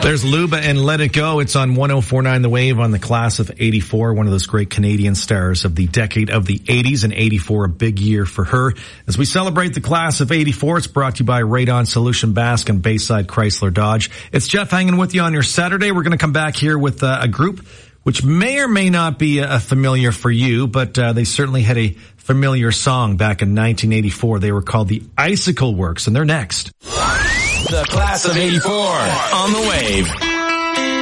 There's Luba and Let It Go. It's on 104.9 The Wave on the class of 84, one of those great Canadian stars of the decade of the 80s, and 84, a big year for her. As we celebrate the class of 84, it's brought to you by Radon Solution Basque and Bayside Chrysler Dodge. It's Jeff hanging with you on your Saturday. We're going to come back here with a group which may or may not be a familiar for you, but they certainly had a familiar song back in 1984. They were called the Icicle Works, and they're next. The class of 84 on The Wave.